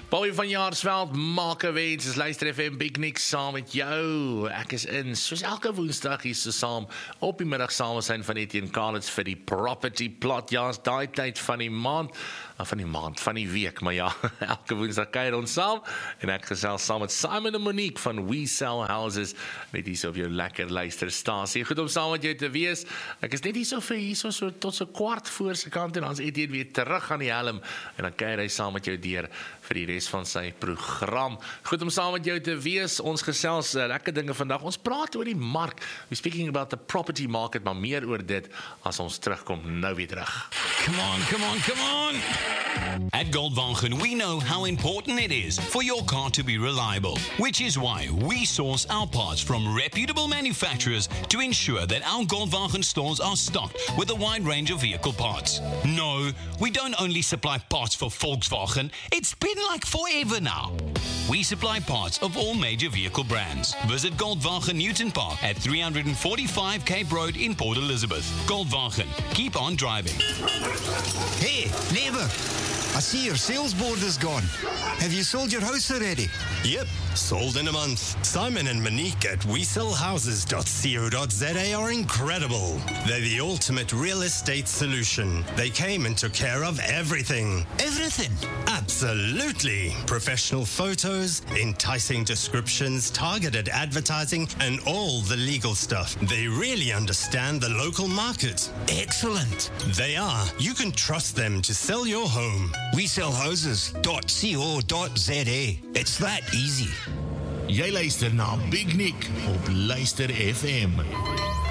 Bobby van Jaarsveld, maak 'n wens, is luister FM Big Nick saam met jou. Ek is in, soos elke woensdag hier so saam, op die middag saam zijn van Etienne Carlitz vir die Property Plot. Ja, is daai tyd van die maand, van die week, maar ja, elke woensdag kuier ons saam, en ek gesels saam met Simon en Monique van We Sell Houses, net hier so op jou lekker luisterstasie. Goed om saam met jou te wees. Ek is net hier so tot so kwart voor se kant, en dan is Etienne weer terug aan die helm, en dan kuier hy saam met jou deur vir die res van sy program. Goed om saam met jou te wees. Ons gesels lekker dinge vandag. Ons praat oor die mark. We're speaking about the property market, maar meer oor dit as ons terugkom nou weer terug. Come on. At Goldwagen, we know how important it is for your car to be reliable, which is why we source our parts from reputable manufacturers to ensure that our Goldwagen stores are stocked with a wide range of vehicle parts. No, we don't only supply parts for Volkswagen, it's been like forever now. We supply parts of all major vehicle brands. Visit Goldwagen Newton Park at 345 Cape Road in Port Elizabeth. Goldwagen, keep on driving. Hey, neighbour, I see your sales board is gone. Have you sold your house already? Yep, sold in a month. Simon and Monique at WeSellHouses.co.za are incredible. They're the ultimate real estate solution. They came and took care of everything. Everything? Absolutely. Professional photos, enticing descriptions, targeted advertising, and all the legal stuff. They really understand the local market. Excellent. They are. You can trust them to sell your home. WeSellHouses.co.za. It's that easy. Jy luister na Big Nick op Luister FM.